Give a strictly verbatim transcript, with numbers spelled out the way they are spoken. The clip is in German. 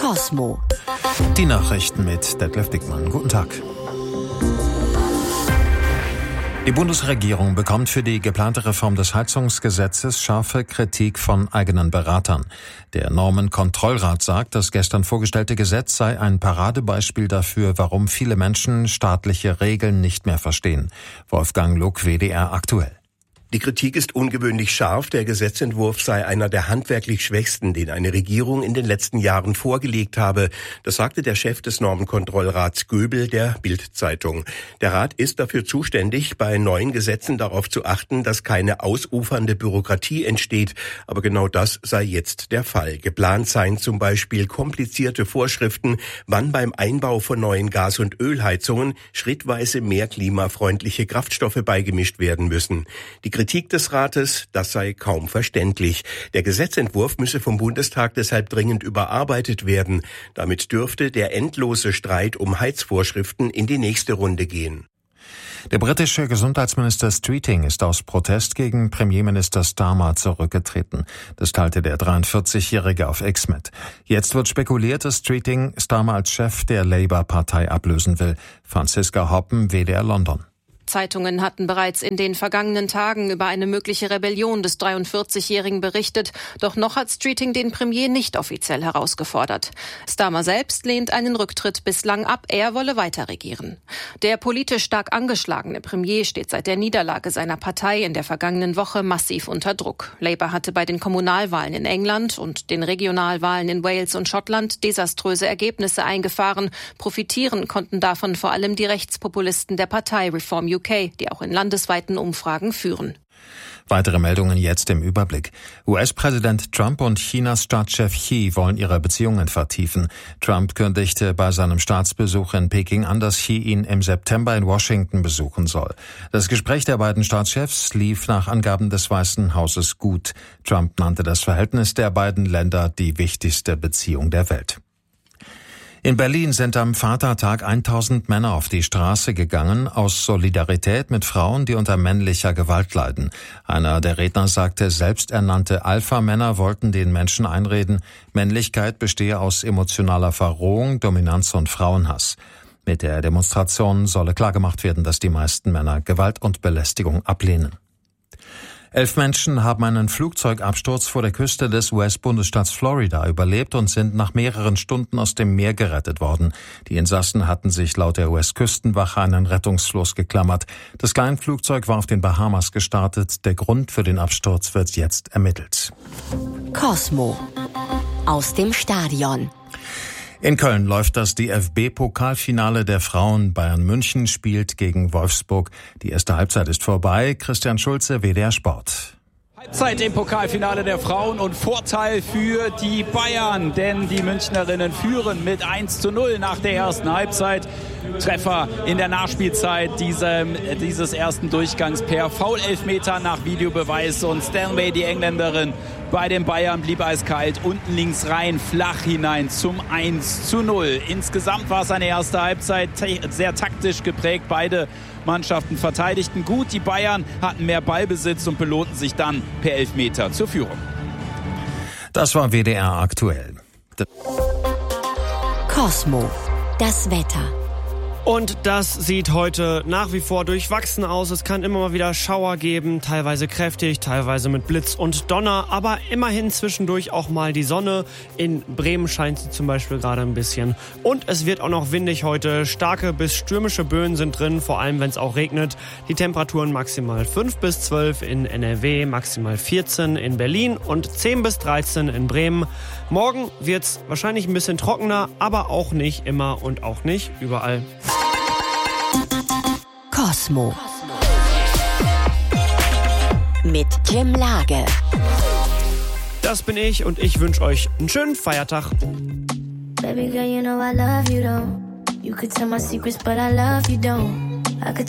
Cosmo. Die Nachrichten mit Detlef Dickmann. Guten Tag. Die Bundesregierung bekommt für die geplante Reform des Heizungsgesetzes scharfe Kritik von eigenen Beratern. Der Normenkontrollrat sagt, das gestern vorgestellte Gesetz sei ein Paradebeispiel dafür, warum viele Menschen staatliche Regeln nicht mehr verstehen. Wolfgang Luck, W D R aktuell. Die Kritik ist ungewöhnlich scharf. Der Gesetzentwurf sei einer der handwerklich schwächsten, den eine Regierung in den letzten Jahren vorgelegt habe. Das sagte der Chef des Normenkontrollrats Göbel der Bild-Zeitung. Der Rat ist dafür zuständig, bei neuen Gesetzen darauf zu achten, dass keine ausufernde Bürokratie entsteht. Aber genau das sei jetzt der Fall. Geplant seien zum Beispiel komplizierte Vorschriften, wann beim Einbau von neuen Gas- und Ölheizungen schrittweise mehr klimafreundliche Kraftstoffe beigemischt werden müssen. Die Kritik des Rates, das sei kaum verständlich. Der Gesetzentwurf müsse vom Bundestag deshalb dringend überarbeitet werden. Damit dürfte der endlose Streit um Heizvorschriften in die nächste Runde gehen. Der britische Gesundheitsminister Streeting ist aus Protest gegen Premierminister Starmer zurückgetreten. Das teilte der dreiundvierzigjährige auf X mit. Jetzt wird spekuliert, dass Streeting Starmer als Chef der Labour-Partei ablösen will. Franziska Hoppen, W D R London. Zeitungen hatten bereits in den vergangenen Tagen über eine mögliche Rebellion des dreiundvierzigjährigen berichtet. Doch noch hat Streeting den Premier nicht offiziell herausgefordert. Starmer selbst lehnt einen Rücktritt bislang ab. Er wolle weiter regieren. Der politisch stark angeschlagene Premier steht seit der Niederlage seiner Partei in der vergangenen Woche massiv unter Druck. Labour hatte bei den Kommunalwahlen in England und den Regionalwahlen in Wales und Schottland desaströse Ergebnisse eingefahren. Profitieren konnten davon vor allem die Rechtspopulisten der Partei Reform U K, die auch in landesweiten Umfragen führen. Weitere Meldungen jetzt im Überblick. U S-Präsident Trump und Chinas Staatschef Xi wollen ihre Beziehungen vertiefen. Trump kündigte bei seinem Staatsbesuch in Peking an, dass Xi ihn im September in Washington besuchen soll. Das Gespräch der beiden Staatschefs lief nach Angaben des Weißen Hauses gut. Trump nannte das Verhältnis der beiden Länder die wichtigste Beziehung der Welt. In Berlin sind am Vatertag tausend Männer auf die Straße gegangen, aus Solidarität mit Frauen, die unter männlicher Gewalt leiden. Einer der Redner sagte, selbsternannte Alpha-Männer wollten den Menschen einreden, Männlichkeit bestehe aus emotionaler Verrohung, Dominanz und Frauenhass. Mit der Demonstration solle klargemacht werden, dass die meisten Männer Gewalt und Belästigung ablehnen. Elf Menschen haben einen Flugzeugabsturz vor der Küste des U S-Bundesstaats Florida überlebt und sind nach mehreren Stunden aus dem Meer gerettet worden. Die Insassen hatten sich laut der U S-Küstenwache an einen Rettungsfloß geklammert. Das Kleinflugzeug war auf den Bahamas gestartet. Der Grund für den Absturz wird jetzt ermittelt. Cosmo aus dem Stadion. In Köln läuft das D F B-Pokalfinale der Frauen. Bayern München spielt gegen Wolfsburg. Die erste Halbzeit ist vorbei. Christian Schulze, W D R Sport. Halbzeit im Pokalfinale der Frauen und Vorteil für die Bayern, denn die Münchnerinnen führen mit eins zu null nach der ersten Halbzeit. Treffer in der Nachspielzeit diesem, dieses ersten Durchgangs per Foul-Elfmeter nach Videobeweis und Stanway, die Engländerin, bei den Bayern blieb eiskalt, unten links rein, flach hinein zum eins zu null. Insgesamt war es eine erste Halbzeit sehr taktisch geprägt. Beide Mannschaften verteidigten gut. Die Bayern hatten mehr Ballbesitz und belohnten sich dann per Elfmeter zur Führung. Das war W D R aktuell. Cosmo, das Wetter. Und das sieht heute nach wie vor durchwachsen aus. Es kann immer mal wieder Schauer geben, teilweise kräftig, teilweise mit Blitz und Donner, aber immerhin zwischendurch auch mal die Sonne. In Bremen scheint sie zum Beispiel gerade ein bisschen. Und es wird auch noch windig heute. Starke bis stürmische Böen sind drin, vor allem wenn es auch regnet. Die Temperaturen maximal fünf bis zwölf in N R W, maximal vierzehn in Berlin und zehn bis dreizehn in Bremen. Morgen wird's wahrscheinlich ein bisschen trockener, aber auch nicht immer und auch nicht überall. Cosmo mit Jim Lage. Das bin ich und ich wünsche euch einen schönen Feiertag. Baby girl, you know I love you, don't. You could tell my secrets, but I love you, don't. I could